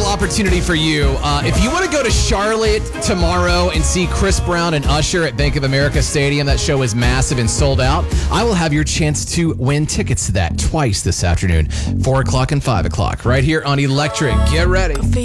opportunity for you. If you want to go to Charlotte tomorrow and see Chris Brown and Usher at Bank of America Stadium, that show is massive and sold out. I will have your chance to win tickets to that twice this afternoon, 4 o'clock and 5 o'clock, right here on Electric. Get ready.